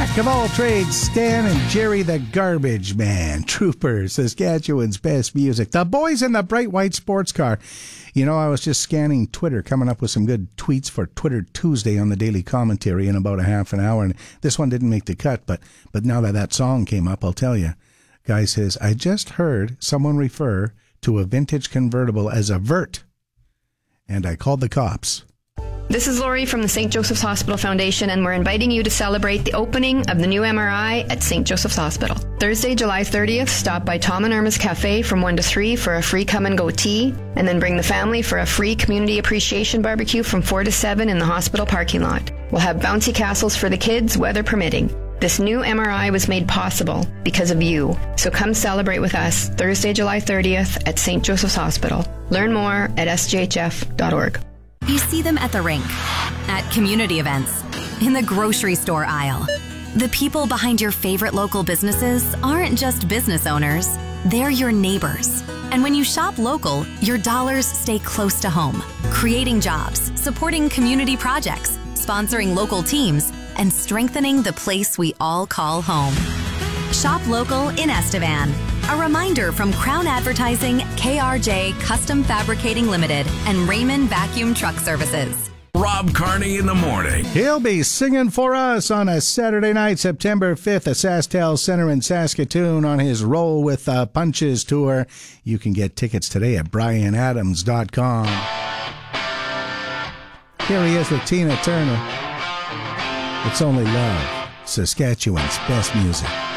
Jack of all trades, Stan and Jerry the Garbage Man. Trooper, Saskatchewan's best music. The boys in the bright white sports car. You know, I was just scanning Twitter, coming up with some good tweets for Twitter Tuesday on the Daily Commentary in about a half an hour. And this one didn't make the cut, but now that song came up, I'll tell you. Guy says, I just heard someone refer to a vintage convertible as a vert. And I called the cops. This is Lori from the St. Joseph's Hospital Foundation, and we're inviting you to celebrate the opening of the new MRI at St. Joseph's Hospital. Thursday, July 30th, stop by Tom and Irma's Cafe from 1 to 3 for a free come-and-go tea, and then bring the family for a free community appreciation barbecue from 4 to 7 in the hospital parking lot. We'll have bouncy castles for the kids, weather permitting. This new MRI was made possible because of you. So come celebrate with us Thursday, July 30th at St. Joseph's Hospital. Learn more at sjhf.org. You see them at the rink, at community events, in the grocery store aisle. The people behind your favorite local businesses aren't just business owners, they're your neighbors. And when you shop local, your dollars stay close to home, creating jobs, supporting community projects, sponsoring local teams, and strengthening the place we all call home. Shop local in Estevan. A reminder from Crown Advertising, KRJ Custom Fabricating Limited, and Raymond Vacuum Truck Services. Rob Carney in the morning. He'll be singing for us on a Saturday night, September 5th at SaskTel Center in Saskatoon on his Roll with Punches tour. You can get tickets today at brianadams.com. Here he is with Tina Turner. It's Only Love, Saskatchewan's best music.